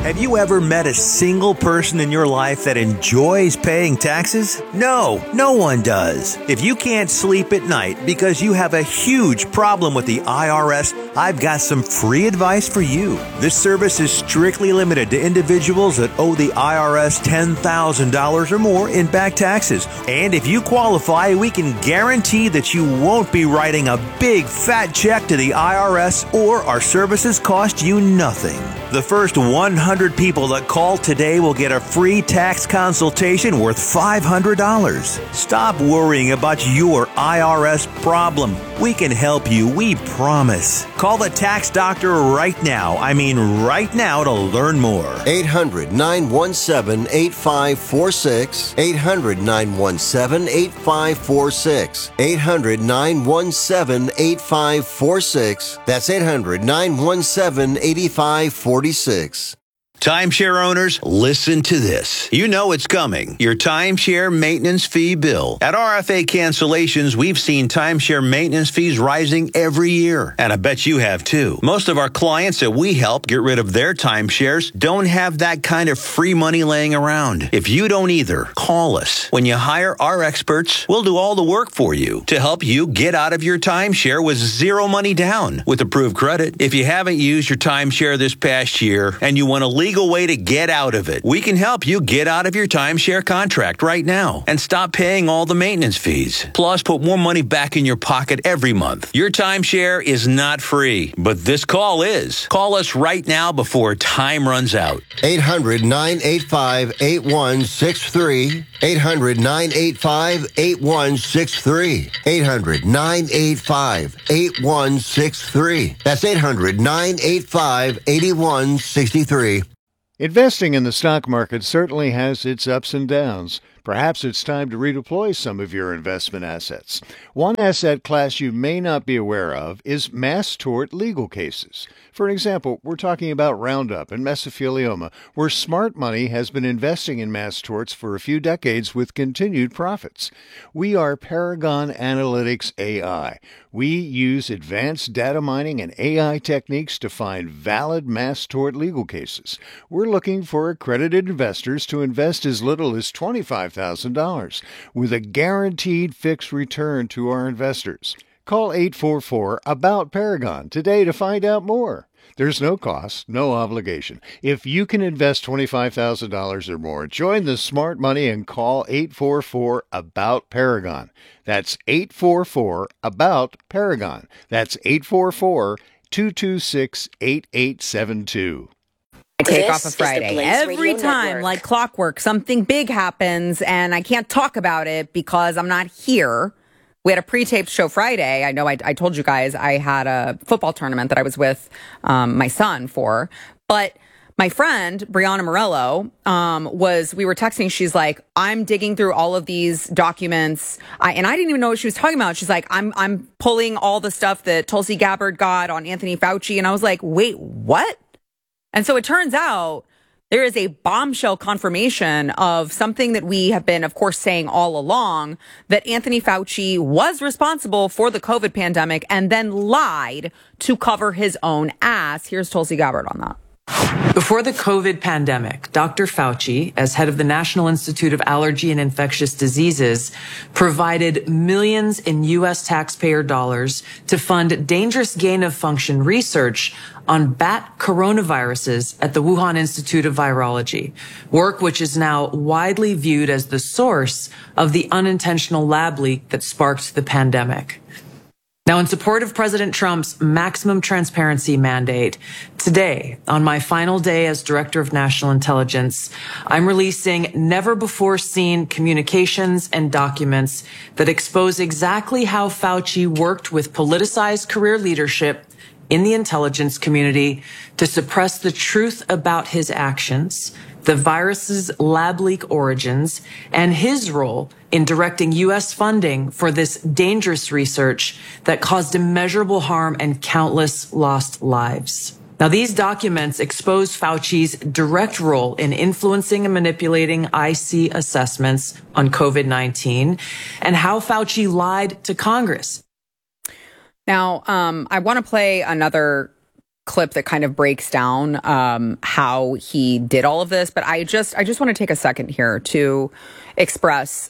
Have you ever met a single person in your life that enjoys paying taxes? No one does. If you can't sleep at night because you have a huge problem with the IRS, I've got some free advice for you. This service is strictly limited to individuals that owe the IRS $10,000 or more in back taxes. And if you qualify, we can guarantee that you won't be writing a big fat check to the IRS, or our services cost you nothing. The first 100 people that call today will get a free tax consultation worth $500. Stop worrying about your IRS problem. We can help you, we promise. Call the tax doctor right now. I mean right now, to learn more. 800-917-8546. 800-917-8546. 800-917-8546. That's 800-917-8546. Timeshare owners, listen to this. You know it's coming. Your timeshare maintenance fee bill. At RFA Cancellations, we've seen timeshare maintenance fees rising every year. And I bet you have too. Most of our clients that we help get rid of their timeshares don't have that kind of free money laying around. If you don't either, call us. When you hire our experts, we'll do all the work for you to help you get out of your timeshare with zero money down with approved credit. If you haven't used your timeshare this past year and you want to legal way to get out of it, we can help you get out of your timeshare contract right now and stop paying all the maintenance fees. Plus, put more money back in your pocket every month. Your timeshare is not free, but this call is. Call us right now before time runs out. 800-985-8163. 800-985-8163. 800-985-8163. That's 800-985-8163. Investing in the stock market certainly has its ups and downs. Perhaps it's time to redeploy some of your investment assets. One asset class you may not be aware of is mass tort legal cases. For example, we're talking about Roundup and mesothelioma, where smart money has been investing in mass torts for a few decades with continued profits. We are Paragon Analytics AI. We use advanced data mining and AI techniques to find valid mass tort legal cases. We're looking for accredited investors to invest as little as $25,000 with a guaranteed fixed return to our investors. Call 844-ABOUT-PARAGON today to find out more. There's no cost, no obligation. If you can invest $25,000 or more, join the smart money and call 844-ABOUT-PARAGON. That's 844-ABOUT-PARAGON. That's 844-226-8872. I take off a Friday. Every time, like clockwork, something big happens and I can't talk about it because I'm not here. We had a pre-taped show Friday. I know I told you guys I had a football tournament that I was with my son for. But my friend, Brianna Morello, we were texting. She's like, I'm digging through all of these documents. And I didn't even know what she was talking about. She's like, I'm pulling all the stuff that Tulsi Gabbard got on Anthony Fauci. And I was like, wait, what? And so it turns out there is a bombshell confirmation of something that we have been, of course, saying all along, that Anthony Fauci was responsible for the COVID pandemic and then lied to cover his own ass. Here's Tulsi Gabbard on that. Before the COVID pandemic, Dr. Fauci, as head of the National Institute of Allergy and Infectious Diseases, provided millions in U.S. taxpayer dollars to fund dangerous gain-of-function research on bat coronaviruses at the Wuhan Institute of Virology, work which is now widely viewed as the source of the unintentional lab leak that sparked the pandemic. Now, in support of President Trump's maximum transparency mandate, today, on my final day as Director of National Intelligence, I'm releasing never-before-seen communications and documents that expose exactly how Fauci worked with politicized career leadership in the intelligence community to suppress the truth about his actions, the virus's lab leak origins, and his role in directing U.S. funding for this dangerous research that caused immeasurable harm and countless lost lives. Now, these documents expose Fauci's direct role in influencing and manipulating IC assessments on COVID-19 and how Fauci lied to Congress. Now, I want to play another clip that kind of breaks down how he did all of this. But I just want to take a second here to express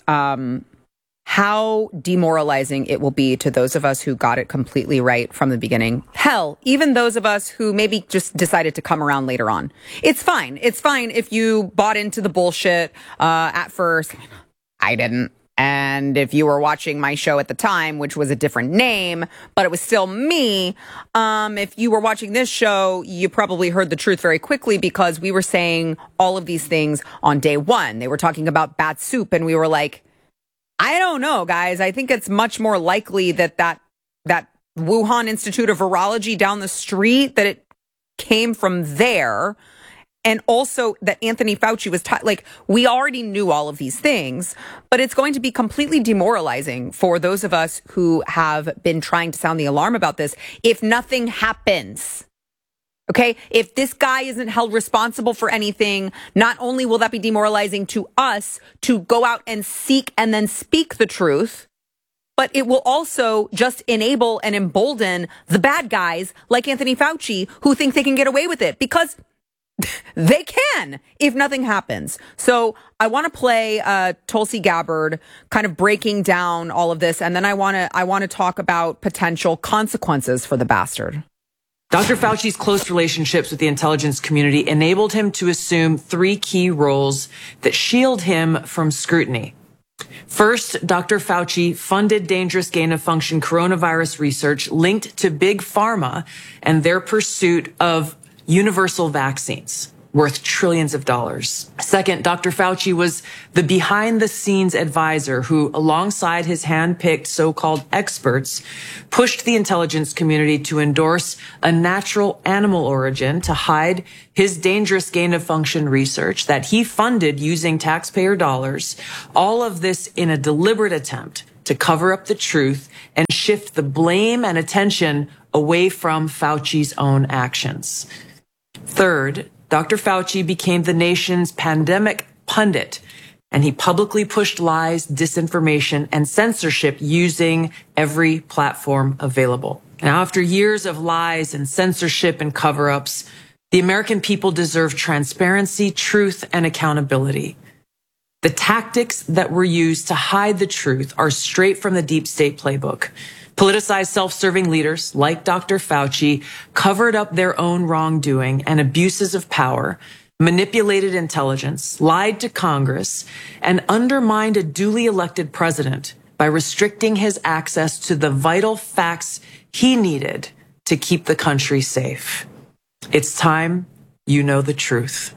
how demoralizing it will be to those of us who got it completely right from the beginning. Hell, even those of us who maybe just decided to come around later on. It's fine. It's fine if you bought into the bullshit at first. I didn't. And if you were watching my show at the time, which was a different name, but it was still me, if you were watching this show, you probably heard the truth very quickly because we were saying all of these things on day one. They were talking about bat soup, and we were like, I don't know, guys. I think it's much more likely that Wuhan Institute of Virology down the street, that it came from there. And also that Anthony Fauci was we already knew all of these things, but it's going to be completely demoralizing for those of us who have been trying to sound the alarm about this. If nothing happens, okay, if this guy isn't held responsible for anything, not only will that be demoralizing to us to go out and seek and then speak the truth, but it will also just enable and embolden the bad guys like Anthony Fauci who think they can get away with it because they can if nothing happens. So I want to play Tulsi Gabbard kind of breaking down all of this, and then I want to talk about potential consequences for the bastard. Dr. Fauci's close relationships with the intelligence community enabled him to assume three key roles that shield him from scrutiny. First, Dr. Fauci funded dangerous gain-of-function coronavirus research linked to Big Pharma and their pursuit of universal vaccines worth trillions of dollars. Second, Dr. Fauci was the behind-the-scenes advisor who, alongside his hand-picked so-called experts, pushed the intelligence community to endorse a natural animal origin to hide his dangerous gain-of-function research that he funded using taxpayer dollars, all of this in a deliberate attempt to cover up the truth and shift the blame and attention away from Fauci's own actions. Third, Dr. Fauci became the nation's pandemic pundit, and he publicly pushed lies, disinformation, and censorship using every platform available. Now, after years of lies and censorship and cover-ups, the American people deserve transparency, truth, and accountability. The tactics that were used to hide the truth are straight from the deep state playbook. Politicized self-serving leaders like Dr. Fauci covered up their own wrongdoing and abuses of power, manipulated intelligence, lied to Congress, and undermined a duly elected president by restricting his access to the vital facts he needed to keep the country safe. It's time you know the truth.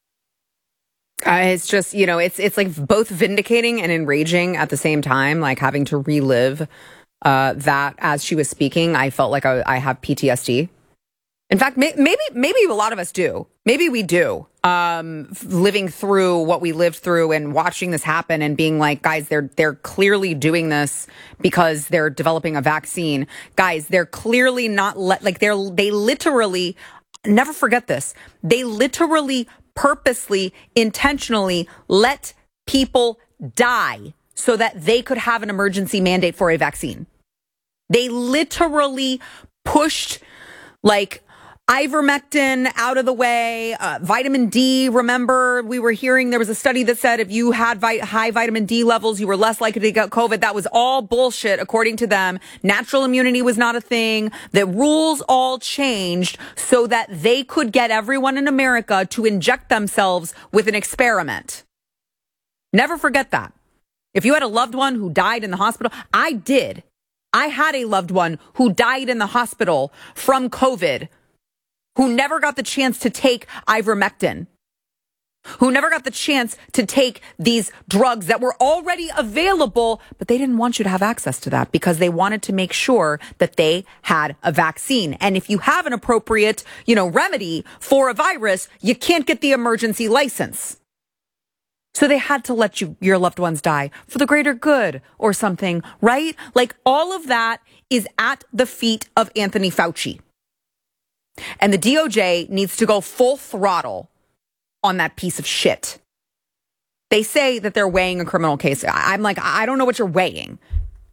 It's just, it's like both vindicating and enraging at the same time, like having to relive that as she was speaking. I felt like I have PTSD. In fact, maybe a lot of us do. Maybe we do. Living through what we lived through and watching this happen and being like, guys, they're clearly doing this because they're developing a vaccine. Guys, they're clearly not they literally, never forget this. They literally, purposely, intentionally let people die so that they could have an emergency mandate for a vaccine. They literally pushed ivermectin out of the way, vitamin D. Remember, we were hearing there was a study that said if you had high vitamin D levels, you were less likely to get COVID. That was all bullshit, according to them. Natural immunity was not a thing. The rules all changed so that they could get everyone in America to inject themselves with an experiment. Never forget that. If you had a loved one who died in the hospital, I did. I had a loved one who died in the hospital from COVID, who never got the chance to take ivermectin, who never got the chance to take these drugs that were already available, but they didn't want you to have access to that because they wanted to make sure that they had a vaccine. And if you have an appropriate, remedy for a virus, you can't get the emergency license. So they had to let your loved ones die for the greater good or something, right? Like all of that is at the feet of Anthony Fauci. And the DOJ needs to go full throttle on that piece of shit. They say that they're weighing a criminal case. I'm like, I don't know what you're weighing.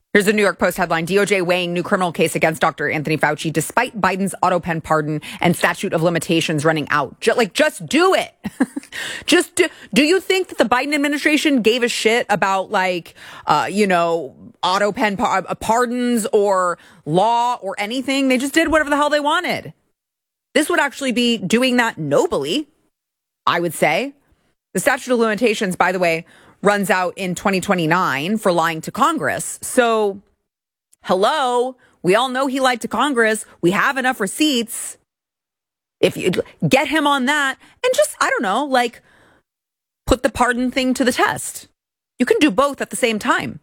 Here's a New York Post headline: DOJ weighing new criminal case against Dr. Anthony Fauci despite Biden's auto pen pardon and statute of limitations running out. Just do it. Do you think that the Biden administration gave a shit about auto pen pardons or law or anything? They just did whatever the hell they wanted. This would actually be doing that nobly, I would say. The statute of limitations, by the way, runs out in 2029 for lying to Congress. So, hello, we all know he lied to Congress. We have enough receipts. If you get him on that and just, I don't know, put the pardon thing to the test. You can do both at the same time.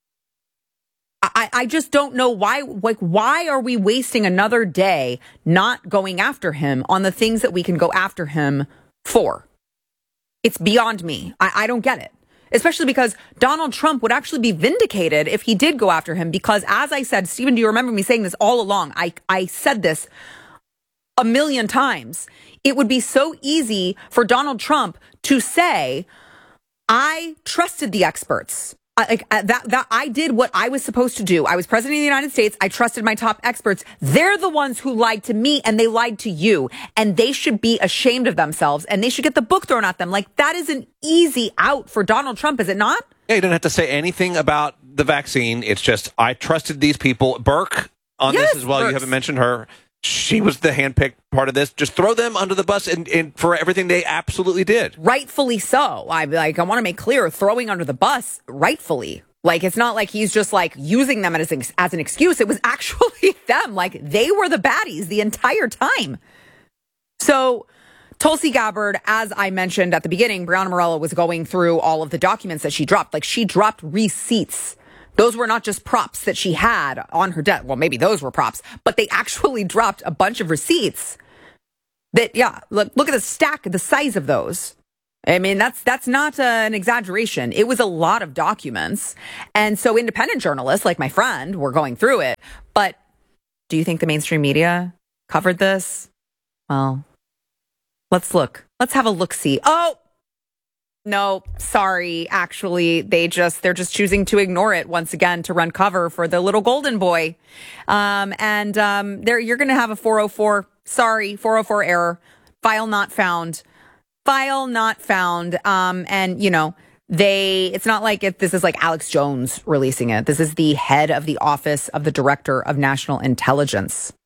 I just don't know why are we wasting another day not going after him on the things that we can go after him for? It's beyond me. I don't get it. Especially because Donald Trump would actually be vindicated if he did go after him. Because as I said, Stephen, do you remember me saying this all along? I said this a million times. It would be so easy for Donald Trump to say, I trusted the experts. I did what I was supposed to do. I was president of the United States. I trusted my top experts. They're the ones who lied to me and they lied to you. And they should be ashamed of themselves and they should get the book thrown at them. That is an easy out for Donald Trump, is it not? Yeah, you don't have to say anything about the vaccine. It's just, I trusted these people. Burke on this as well. Burks. You haven't mentioned her. She was the handpicked part of this. Just throw them under the bus and for everything they absolutely did. Rightfully so. I want to make clear, throwing under the bus, rightfully. It's not like he's just using them as an excuse. It was actually them. They were the baddies the entire time. So Tulsi Gabbard, as I mentioned at the beginning, Brianna Morella was going through all of the documents that she dropped. She dropped receipts. Those were not just props that she had on her desk. Well, maybe those were props, but they actually dropped a bunch of receipts that, look at the stack, the size of those. I mean, that's not an exaggeration. It was a lot of documents. And so independent journalists like my friend were going through it. But do you think the mainstream media covered this? Well, let's look. Let's have a look-see. Oh, no, sorry. Actually, they're just choosing to ignore it once again to run cover for the little golden boy. You're going to have a 404 error. File not found. It's not like this is like Alex Jones releasing it. This is the head of the Office of the Director of National Intelligence.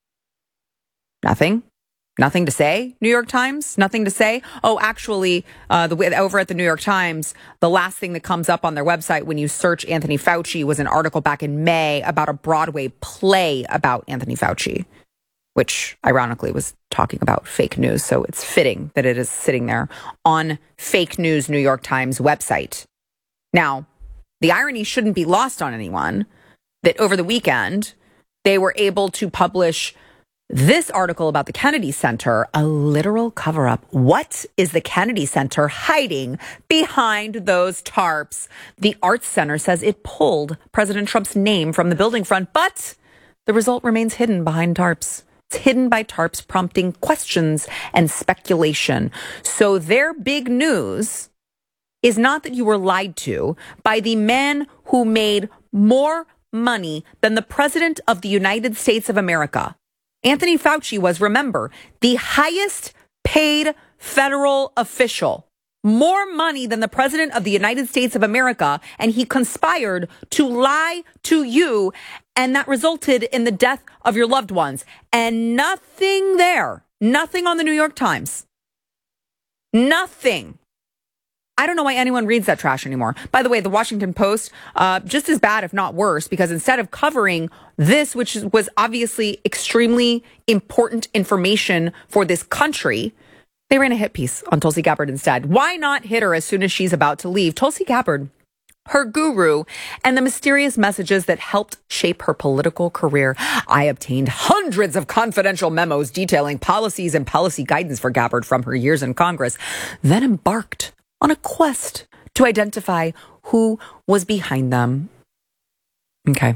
Nothing to say, New York Times? Nothing to say? Oh, actually, over at the New York Times, the last thing that comes up on their website when you search Anthony Fauci was an article back in May about a Broadway play about Anthony Fauci, which ironically was talking about fake news. So it's fitting that it is sitting there on fake news New York Times website. Now, the irony shouldn't be lost on anyone that over the weekend, they were able to publish this article about the Kennedy Center, a literal cover-up. What is the Kennedy Center hiding behind those tarps? The Arts Center says it pulled President Trump's name from the building front, but the result remains hidden behind tarps. It's hidden by tarps, prompting questions and speculation. So their big news is not that you were lied to by the man who made more money than the President of the United States of America. Anthony Fauci was, remember, the highest paid federal official, more money than the President of the United States of America, and he conspired to lie to you, and that resulted in the death of your loved ones. And nothing there, nothing on the New York Times, nothing. I don't know why anyone reads that trash anymore. By the way, the Washington Post, just as bad, if not worse, because instead of covering this, which was obviously extremely important information for this country, they ran a hit piece on Tulsi Gabbard instead. Why not hit her as soon as she's about to leave? Tulsi Gabbard, her guru, and the mysterious messages that helped shape her political career. I obtained hundreds of confidential memos detailing policies and policy guidance for Gabbard from her years in Congress, then embarked on a quest to identify who was behind them. Okay.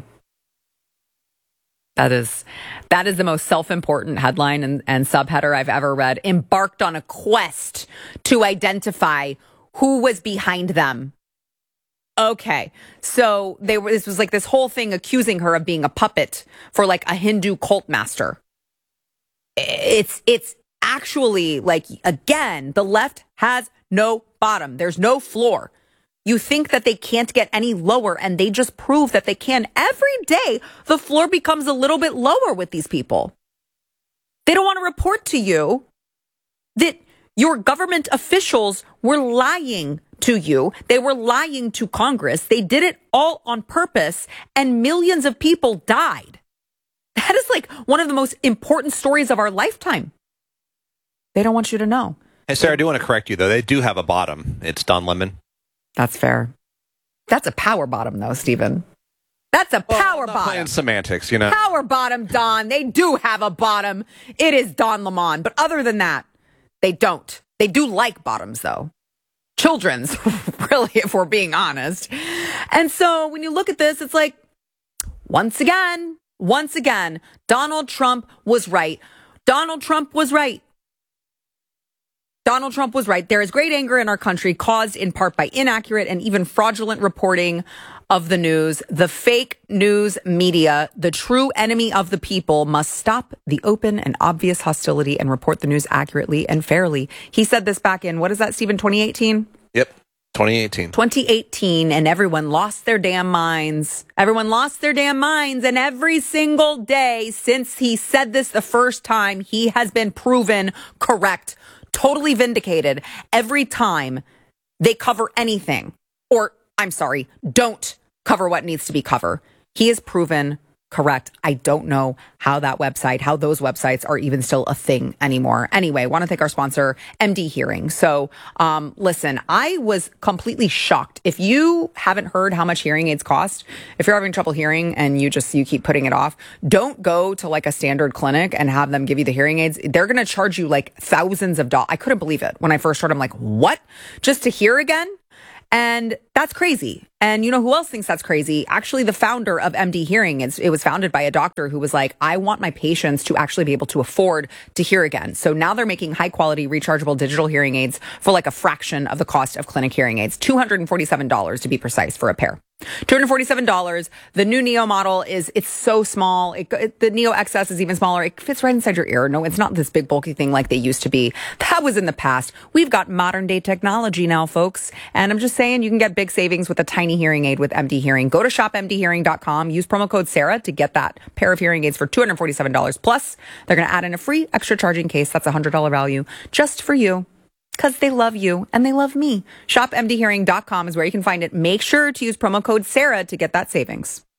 That is the most self-important headline and subheader I've ever read. Embarked on a quest to identify who was behind them. Okay. So this was like this whole thing accusing her of being a puppet for like a Hindu cult master. It's actually like, again, the left has no bottom. There's no floor. You think that they can't get any lower, and they just prove that they can. Every day, the floor becomes a little bit lower with these people. They don't want to report to you that your government officials were lying to you. They were lying to Congress. They did it all on purpose, and millions of people died. That is like one of the most important stories of our lifetime. They don't want you to know. Hey, Sarah, I do want to correct you, though. They do have a bottom. It's Don Lemon. That's fair. That's a power bottom, though, Stephen. That's a power bottom. Playing semantics, you know. Power bottom, Don. They do have a bottom. It is Don Lemon. But other than that, they don't. They do like bottoms, though. Children's, really, if we're being honest. And so when you look at this, it's like, once again, Donald Trump was right. Donald Trump was right. Donald Trump was right. There is great anger in our country caused in part by inaccurate and even fraudulent reporting of the news. The fake news media, the true enemy of the people, must stop the open and obvious hostility and report the news accurately and fairly. He said this back in, what is that, Stephen, 2018? Yep, 2018. 2018, and everyone lost their damn minds. Everyone lost their damn minds, and every single day since he said this the first time, he has been proven correct. Totally vindicated every time they cover anything, or I'm sorry, don't cover what needs to be covered. He is proven correct. I don't know how those websites are even still a thing anymore. Anyway, want to thank our sponsor, MD Hearing. So, listen, I was completely shocked. If you haven't heard how much hearing aids cost, if you're having trouble hearing and you keep putting it off, don't go to like a standard clinic and have them give you the hearing aids. They're going to charge you like thousands of dollars. I couldn't believe it when I first heard. I'm like, what? Just to hear again? And that's crazy. And you know who else thinks that's crazy? Actually, the founder of MD Hearing. It was founded by a doctor who was like, I want my patients to actually be able to afford to hear again. So now they're making high quality rechargeable digital hearing aids for like a fraction of the cost of clinic hearing aids. $247 to be precise for a pair. $247. The new Neo model it's so small. The Neo XS is even smaller. It fits right inside your ear. No, it's not this big bulky thing like they used to be. That was in the past. We've got modern day technology now, folks. And I'm just saying you can get big savings with a tiny hearing aid with MD Hearing. Go to shopmdhearing.com. Use promo code Sarah to get that pair of hearing aids for $247. Plus, they're going to add in a free extra charging case. That's a $100 value just for you. Because they love you and they love me. ShopMDHearing.com is where you can find it. Make sure to use promo code Sarah to get that savings.